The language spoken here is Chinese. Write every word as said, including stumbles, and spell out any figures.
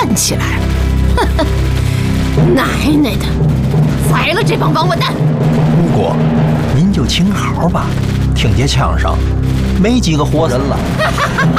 站起来。呵呵，奶奶的，宰了这帮王八蛋！ 不过，您就请好吧，听这枪声，没几个活人了。